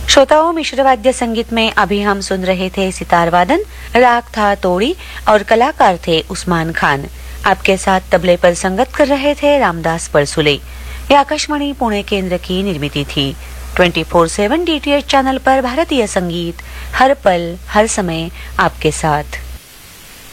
श्रोताओं, मिश्र वाद्य संगीत में अभी हम सुन रहे थे सितार वादन, राग था तोड़ी और कलाकार थे उस्मान खान। आपके साथ तबले पर संगत कर रहे थे रामदास परसुले। ये आकाशवाणी पुणे केंद्र की निर्मिती थी। 24/7 DTH चैनल पर भारतीय संगीत हर पल हर समय आपके साथ।